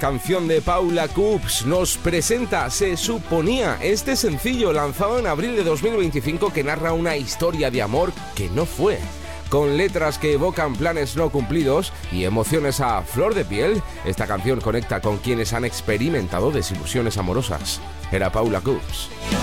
canción de Paula Coops nos presenta Se Suponía, este sencillo lanzado en abril de 2025 que narra una historia de amor que no fue. Con letras que evocan planes no cumplidos y emociones a flor de piel, esta canción conecta con quienes han experimentado desilusiones amorosas. Era Paula Coops.